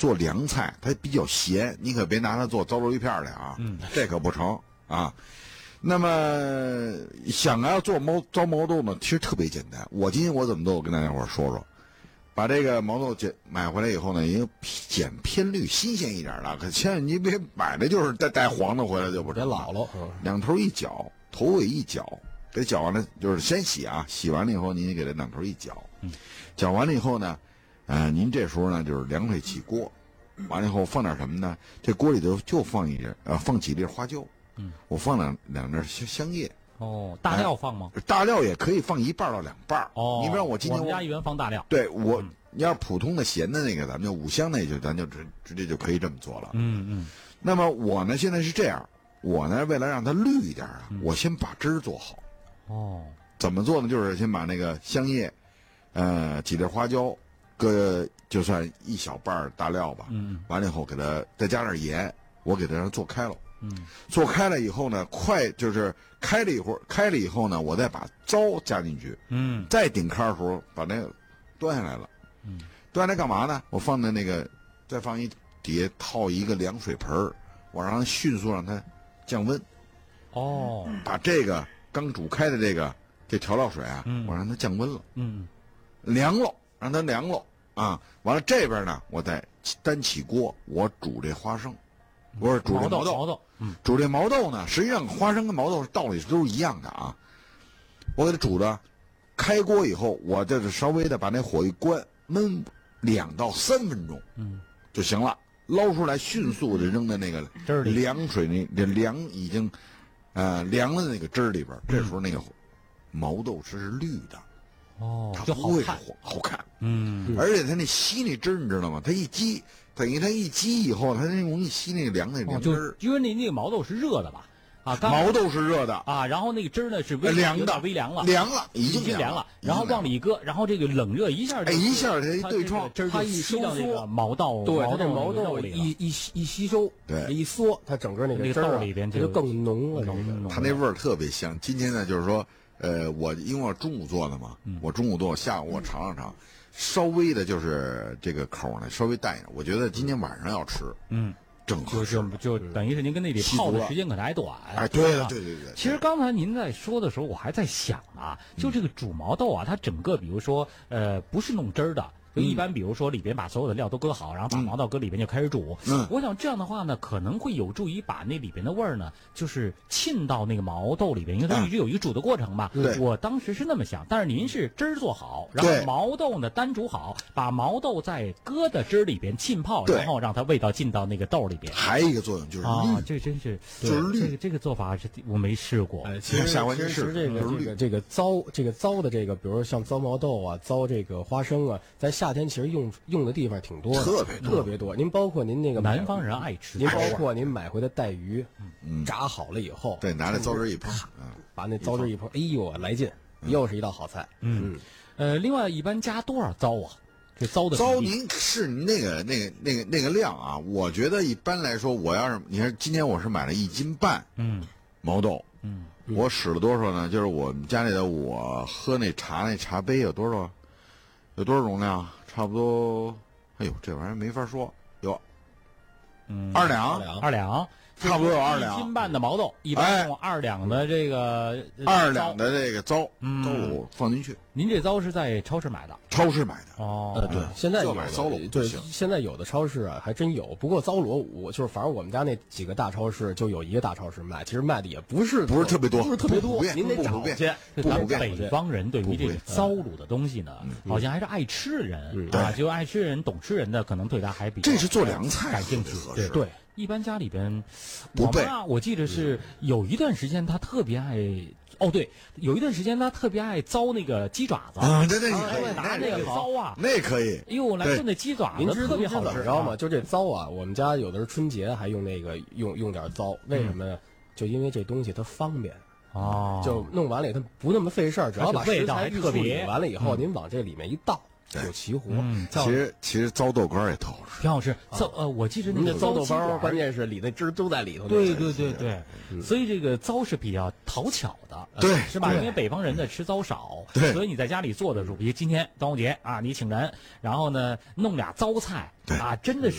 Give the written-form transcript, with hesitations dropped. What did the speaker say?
做凉菜，它比较咸，你可别拿它做糟肉鱼片来啊，这可不成啊。那么想要做糟毛豆呢，其实特别简单。我今天怎么做，我跟大家伙说说。把这个毛豆买回来以后呢，因为捡偏绿新鲜一点的，可千万你别买的就是带黄的回来就不成了。 别老了， 两头一搅，头尾一搅，给搅完了就是先洗啊，洗完了以后您给它两头一搅，搅完了以后呢，您这时候呢就是凉水起锅，完了以后放点什么呢？这锅里头就放放几粒花椒，我放两粒香叶。 哦，大料放吗？ 大料也可以放1半到2半。 哦， 你比如我今天我们家一般放大料。 对你要是普通的咸的那个，咱们就5香那咱就直接就可以这么做了。那么我呢现在是这样，我呢为了让它绿一点啊，我先把汁儿做好。 哦， 怎么做呢？就是先把那个香叶，几粒花椒，就算1小半大料吧。完了以后给它再加点盐，我给它让它做开了。做开了以后呢，就是开了以后呢，我再把糟加进去，再顶开的时候把那个端下来了，端下来干嘛呢？我放在再放底下套一个凉水盆儿，我让它迅速让它降温，把这个刚煮开的这调料水啊，我让它降温了，凉了，让它凉了啊，完了这边呢，我再单起锅，我煮这花生。我是煮这毛豆，煮这毛豆呢，实际上花生跟毛豆道理都是一样的啊。我给它煮的，开锅以后，我这是稍微的把那火一关，焖2到3分钟，就行了。捞出来，迅速的扔在那个凉水这已经凉的那个汁儿里边。这时候那个毛豆是绿的，它不会是好看，而且它那吸那汁儿你知道吗？它一激。等于它一激以后，它容易吸那个凉的凉汁儿。 因为那个毛豆是热的吧？啊， 毛豆是热的啊，然后那个汁儿呢是凉的， 微凉了， 已经凉了。 然后往里一搁，然后这个冷热一下， 它一对撞， 它一吸到那个毛豆， 对，它这毛豆一吸收， 对， 一缩，它整个那个豆里边就更浓了， 它那味儿特别香。今天呢，就是说，因为我中午做的嘛，我中午做，下午我尝了尝。稍微的就是这个口呢，稍微淡一点。我觉得今天晚上要吃，正合适。 就等于是您跟那里泡的时间可能还短。 哎，对。 其实刚才您在说的时候，我还在想啊，就这个煮毛豆啊，它整个比如说不是弄汁儿的。就一般，比如说里边把所有的料都搁好，然后把毛豆搁里边就开始煮。我想这样的话呢，可能会有助于把那里边的味儿呢，就是沁到那个毛豆里边，因为它一直有一个煮的过程嘛。我当时是那么想，但是您是汁儿做好，然后毛豆呢单煮好，把毛豆再搁在汁儿里边浸泡，然后让它味道进到那个豆里边。 还有一个作用就是绿， 这真是就是绿。 这个做法是我没试过。 其实下回您试这个糟的这个，比如说像糟毛豆啊，糟这个花生啊，在夏天其实用的地方挺多的，特别多。您包括您那个南方人爱吃， 您包括您买回的带鱼，炸好了以后， 对，拿那糟汁一碰， 把那糟汁一碰，哎呦，来劲，又是一道好菜。 另外一般加多少糟啊？这糟的您那个量啊，我觉得一般来说，你看今天我是买了1斤半，毛豆，我使了多少呢？就是我们家里的我喝那茶杯有多少容量？差不多，哎呦，这玩意儿没法说，有2两，差不多有2两。 1斤半的毛豆，一般用2两的这个 2两的这个糟都放进去。 您这糟是在超市买的？ 超市买的哦， 对，现在买糟卤对，现在有的超市啊还真有。不过糟卤就是反正我们家那几个大超市就有一个大超市卖，其实卖的也不是特别多，您得找去。 咱们北方人对于这个糟卤的东西呢，好像还是爱吃的人啊，就爱吃人、懂吃人的，可能对他还比较这是做凉菜感兴趣。 对， 一般家里边， 我妈我记得是有一段时间她特别爱。对，有一段时间他特别爱糟那个鸡爪子啊，对， 拿那个糟啊， 那可以。 哎呦，来做那鸡爪子特别好吃， 知道吗？就这糟啊，我们家有的是春节还用那个用点糟，为什么呢？就因为这东西它方便就弄完了它不那么费事儿，只要把食材特别完了以后，您往这里面一倒。有齐活， 其实糟豆干也特好吃， 挺好吃。我记着那个糟豆包，关键是里的汁都在里头。 对，所以这个糟是比较讨巧的， 对， 是吧？因为北方人呢吃糟少，所以你在家里做的时候，比如今天端午节啊，你请人，然后呢弄俩糟菜啊，真的是。